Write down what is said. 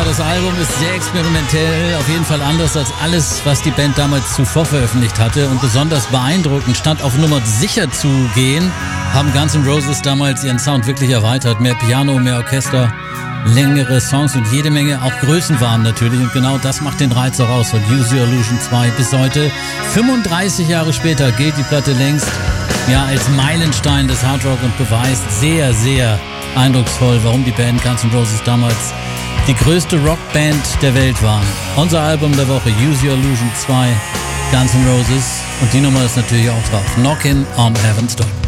Ja, das Album ist sehr experimentell, auf jeden Fall anders als alles, was die Band damals zuvor veröffentlicht hatte. Und besonders beeindruckend, statt auf Nummer sicher zu gehen, haben Guns N' Roses damals ihren Sound wirklich erweitert. Mehr Piano, mehr Orchester, längere Songs und jede Menge auch Größenwahn natürlich. Und genau das macht den Reiz auch aus von Use Your Illusion 2 bis heute. 35 Jahre später gilt die Platte längst als Meilenstein des Hardrock und beweist sehr, sehr eindrucksvoll, warum die Band Guns N' Roses damals die größte Rockband der Welt waren. Unser Album der Woche, Use Your Illusion 2, Guns N' Roses. Und die Nummer ist natürlich auch drauf. Knockin' on Heaven's Door.